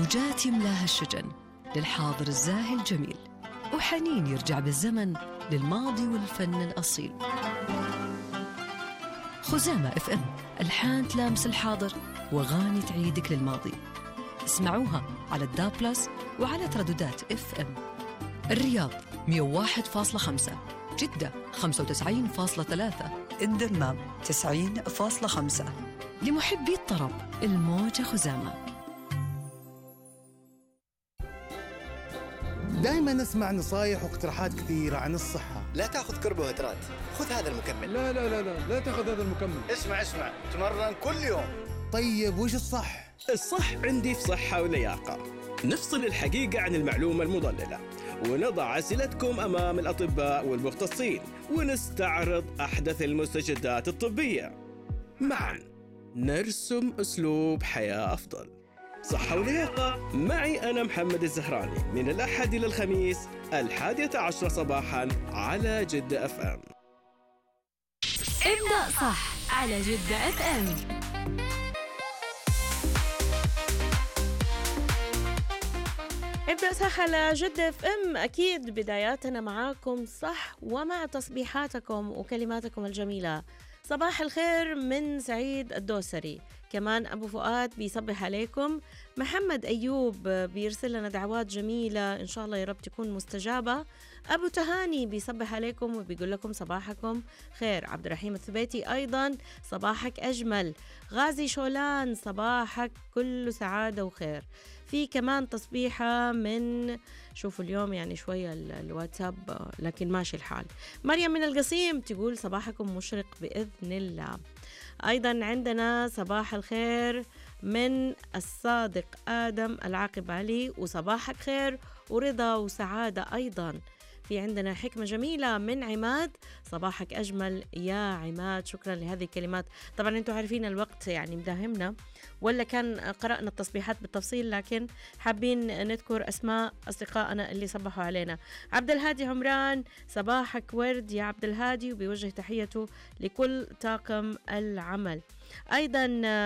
موجات يملاها الشجن للحاضر الزاهي الجميل، وحنين يرجع بالزمن للماضي والفن الأصيل. خزامة اف ام، ألحان تلامس الحاضر وغاني تعيدك للماضي. اسمعوها على الدا بلس وعلى ترددات اف ام. الرياض 101.5، جدة 95.3، الدمام 90.5. لمحبي الطرب الموجة خزامة. دائما نسمع نصايح واقتراحات كثيرة عن الصحة. لا تأخذ كربوهيدرات، خذ هذا المكمل. لا لا لا لا لا تأخذ هذا المكمل. اسمع، تمرن كل يوم. طيب وش الصح؟ الصح عندي في صحة ولياقة. نفصل الحقيقة عن المعلومة المضللة، ونضع أسئلتكم أمام الأطباء والمختصين، ونستعرض أحدث المستجدات الطبية. معا نرسم أسلوب حياة أفضل. صحة ولياقة معي أنا محمد الزهراني، من الأحد إلى الخميس 11 صباحا على جدة اف ام. ابدأ صح على جدة اف ام. ابدأ صح على جدة اف ام. أكيد بداياتنا معاكم صح، ومع تصبيحاتكم وكلماتكم الجميلة. صباح الخير من سعيد الدوسري، كمان أبو فؤاد بيصبح عليكم، محمد أيوب بيرسل لنا دعوات جميلة إن شاء الله يا رب تكون مستجابة، أبو تهاني بيصبح عليكم وبيقول لكم صباحكم خير، عبد الرحيم الثبيتي أيضا صباحك أجمل، غازي شولان صباحك كله سعادة وخير. في كمان تصبيحة من شوفوا اليوم يعني شوية الواتساب لكن ماشي الحال. مريم من القصيم تقول صباحكم مشرق بإذن الله. أيضا عندنا صباح الخير من الصادق آدم العاقب علي، وصباحك خير ورضا وسعادة. أيضا في عندنا حكمة جميلة من عماد، صباحك أجمل يا عماد، شكرا لهذه الكلمات. طبعا انتم عارفين الوقت يعني مداهمنا، ولا كان قرأنا التصبيحات بالتفصيل، لكن حابين نذكر أسماء أصدقائنا اللي صبحوا علينا. عبد الهادي عمران صباحك ورد يا عبد الهادي، وبيوجه تحيته لكل طاقم العمل. أيضا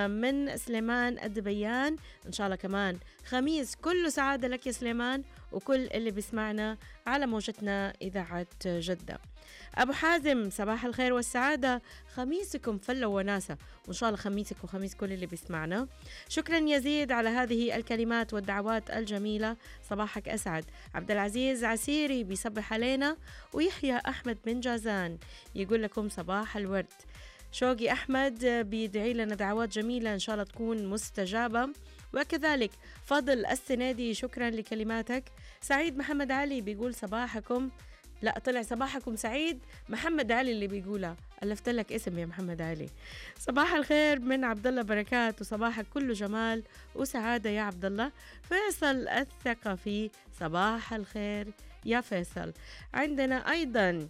من سليمان الدبيان، إن شاء الله كمان خميس كله سعادة لك يا سليمان وكل اللي بيسمعنا على موجتنا إذاعة جدة. أبو حازم صباح الخير والسعادة، خميسكم فلة وناسة، وإن شاء الله خميسك وخميس كل اللي بيسمعنا. شكرا يزيد على هذه الكلمات والدعوات الجميلة، صباحك أسعد. عبد العزيز عسيري بيصبح علينا، ويحيى أحمد من جازان يقول لكم صباح الورد. شوقي أحمد بيدعي لنا دعوات جميلة إن شاء الله تكون مستجابة، وكذلك فضل السنادي شكرا لكلماتك. سعيد محمد علي بيقول صباحكم، لا طلع صباحكم سعيد محمد علي اللي بيقولها، ألفت لك اسم يا محمد علي. صباح الخير من عبد الله بركات، وصباحك كله جمال وسعادة يا عبد الله. فيصل الثقفي صباح الخير يا فيصل. عندنا أيضا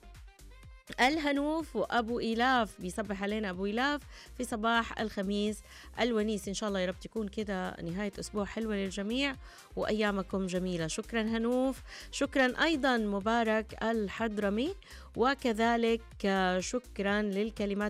الهنوف وأبو إلاف بيصبح علينا أبو إلاف في صباح الخميس الونيس، إن شاء الله يا رب تكون كده نهاية أسبوع حلوة للجميع وأيامكم جميلة. شكرا هنوف. شكرا أيضا مبارك الحضرمي، وكذلك شكرا للكلمات